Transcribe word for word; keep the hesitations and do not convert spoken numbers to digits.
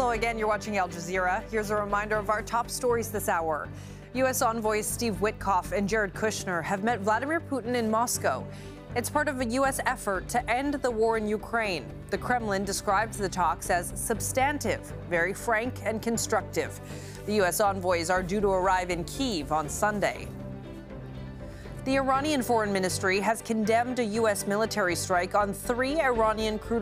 Hello again, you're watching Al Jazeera. Here's a reminder of our top stories this hour. U S envoys Steve Witkoff and Jared Kushner have met Vladimir Putin in Moscow. It's part of a U S effort to end the war in Ukraine. The Kremlin described the talks as substantive, very frank and constructive. The U S envoys are due to arrive in Kyiv on Sunday. The Iranian Foreign Ministry has condemned a U S military strike on three Iranian crude